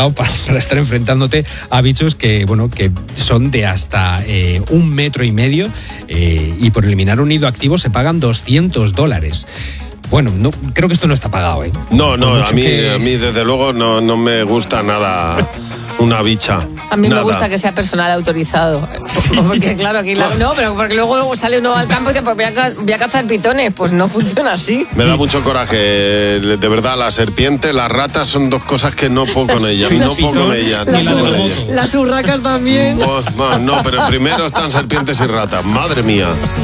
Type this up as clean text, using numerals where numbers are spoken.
pagado para estar enfrentándote a bichos que son de hasta 1,5 metros y por eliminar un nido activo se pagan $200. Bueno, no, creo que esto no está pagado, ¿eh? No, a mí desde luego no me gusta nada una bicha. A mí nada. me gusta que sea personal autorizado. Sí. Porque claro, aquí pero porque luego sale uno al campo y dice, pues voy a cazar pitones. Pues no funciona así. Me da mucho coraje, de verdad, la serpiente, las ratas son dos cosas que no puedo con ellas. Las urracas también. No, pero primero están serpientes y ratas, madre mía.